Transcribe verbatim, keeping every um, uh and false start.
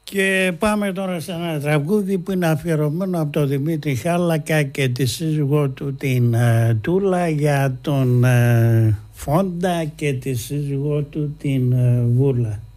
Και πάμε τώρα σε ένα τραγούδι που είναι αφιερωμένο από τον Δημήτρη Χάλακα και τη σύζυγό του την uh, Τούλα, για τον uh, Φόντα και τη σύζυγό του την uh, Βούλα.